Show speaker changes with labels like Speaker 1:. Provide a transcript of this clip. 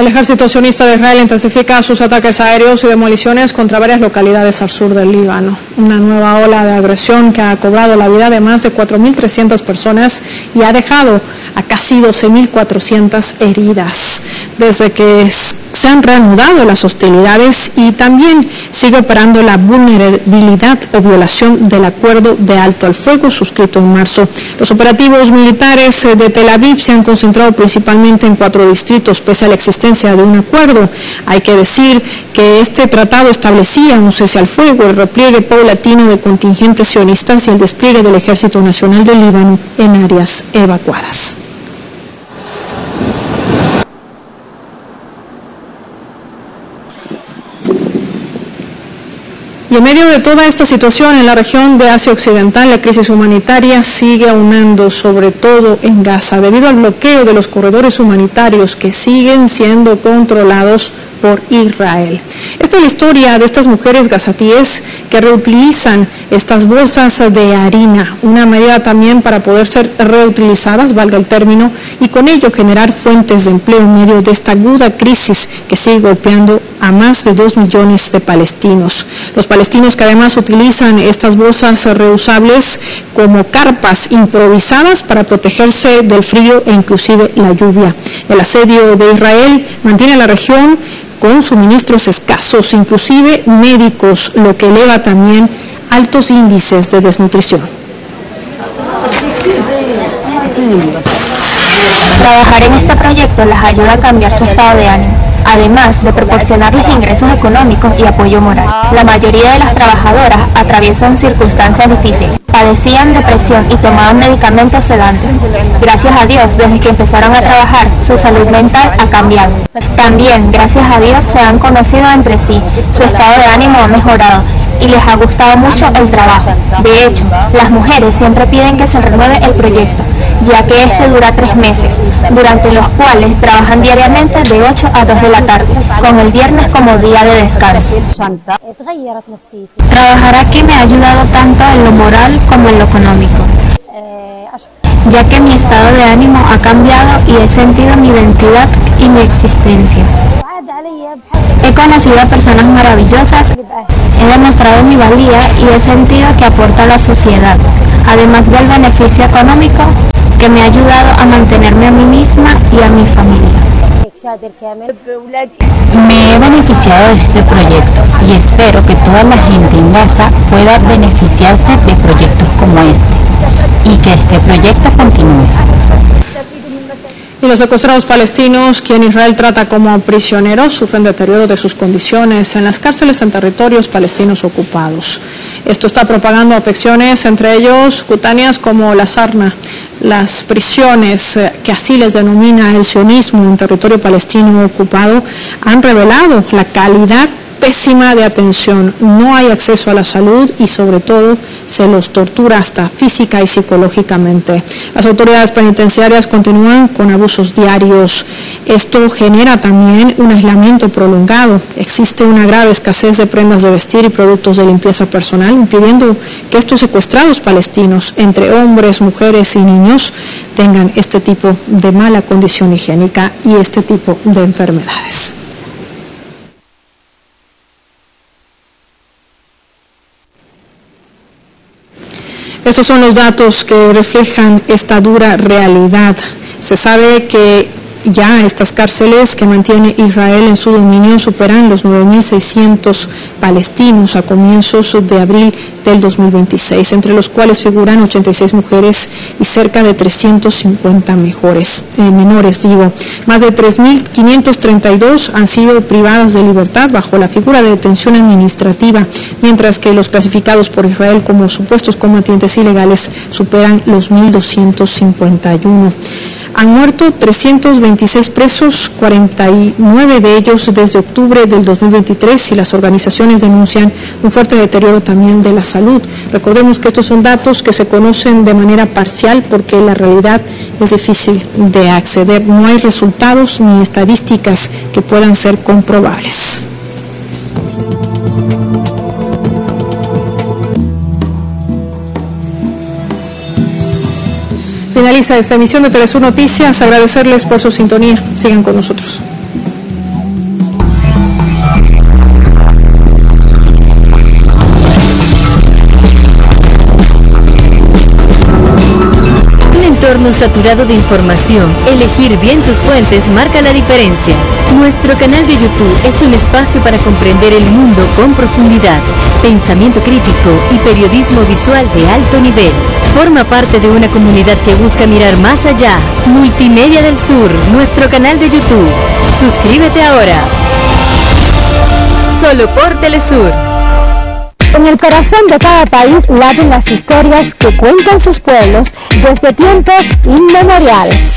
Speaker 1: El ejército sionista de Israel intensifica sus ataques aéreos y demoliciones contra varias localidades al sur del Líbano. Una nueva ola de agresión que ha cobrado la vida de más de 4.300 personas y ha dejado a casi 12.400 heridas. Desde que se han reanudado las hostilidades y también sigue operando la vulnerabilidad o violación del acuerdo de alto al fuego suscrito en marzo. Los operativos militares de Tel Aviv se han concentrado principalmente en 4 distritos, pese a la existencia de un acuerdo. Hay que decir que este tratado establecía un cese al fuego, el repliegue paulatino de contingentes sionistas y el despliegue del Ejército Nacional del Líbano en áreas evacuadas. Y en medio de toda esta situación en la región de Asia Occidental, la crisis humanitaria sigue aunando, sobre todo en Gaza, debido al bloqueo de los corredores humanitarios que siguen siendo controlados por Israel. Esta es la historia de estas mujeres gazatíes que reutilizan estas bolsas de harina, una medida también para poder ser reutilizadas, valga el término, y con ello generar fuentes de empleo en medio de esta aguda crisis que sigue golpeando a más de 2 millones de palestinos. Los palestinos que además utilizan estas bolsas reusables como carpas improvisadas para protegerse del frío e inclusive la lluvia. El asedio de Israel mantiene la región con suministros escasos, inclusive médicos, lo que eleva también altos índices de desnutrición.
Speaker 2: Trabajar en este proyecto les ayuda a cambiar su estado de ánimo, además de proporcionarles ingresos económicos y apoyo moral. La mayoría de las trabajadoras atraviesan circunstancias difíciles, padecían depresión y tomaban medicamentos sedantes. Gracias a Dios, desde que empezaron a trabajar, su salud mental ha cambiado. También, gracias a Dios, se han conocido entre sí, su estado de ánimo ha mejorado y les ha gustado mucho el trabajo. De hecho, las mujeres siempre piden que se renueve el proyecto, ya que este dura 3 meses, durante los cuales trabajan diariamente de 8 a 2 de la tarde, con el viernes como día de descanso. Trabajar aquí me ha ayudado tanto en lo moral como en lo económico, ya que mi estado de ánimo ha cambiado y he sentido mi identidad y mi existencia. He conocido a personas maravillosas, he demostrado mi valía y he sentido que aporto a la sociedad, además del beneficio económico que me ha ayudado a mantenerme a mí misma y a mi familia. Me he beneficiado de este proyecto y espero que toda la gente en Gaza pueda beneficiarse de proyectos como este y que este proyecto continúe.
Speaker 1: Y los secuestrados palestinos, quien Israel trata como prisioneros, sufren deterioro de sus condiciones en las cárceles en territorios palestinos ocupados. Esto está propagando afecciones, entre ellos cutáneas como la sarna. Las prisiones, que así les denomina el sionismo en territorio palestino ocupado, han revelado la calidad pésima de atención. No hay acceso a la salud y sobre todo se los tortura hasta física y psicológicamente. Las autoridades penitenciarias continúan con abusos diarios. Esto genera también un aislamiento prolongado. Existe una grave escasez de prendas de vestir y productos de limpieza personal, impidiendo que estos secuestrados palestinos, entre hombres, mujeres y niños, tengan este tipo de mala condición higiénica y este tipo de enfermedades. Esos son los datos que reflejan esta dura realidad. Se sabe que ya estas cárceles que mantiene Israel en su dominio superan los 9.600 palestinos a comienzos de abril del 2026, entre los cuales figuran 86 mujeres y cerca de 350 menores. Más de 3.532 han sido privadas de libertad bajo la figura de detención administrativa, mientras que los clasificados por Israel como supuestos combatientes ilegales superan los 1.251. Han muerto 326 presos, 49 de ellos desde octubre del 2023, y las organizaciones denuncian un fuerte deterioro también de la salud. Recordemos que estos son datos que se conocen de manera parcial porque la realidad es difícil de acceder. No hay resultados ni estadísticas que puedan ser comprobables. Finaliza esta emisión de Telesur Noticias. Agradecerles por su sintonía. Sigan con nosotros.
Speaker 3: mundo saturado de información, elegir bien tus fuentes marca la diferencia. Nuestro canal de YouTube es un espacio para comprender el mundo con profundidad, pensamiento crítico y periodismo visual de alto nivel. Forma parte de una comunidad que busca mirar más allá. Multimedia del Sur, nuestro canal de YouTube. Suscríbete ahora. Solo por Telesur.
Speaker 4: En el corazón de cada país laten las historias que cuentan sus pueblos desde tiempos inmemoriales.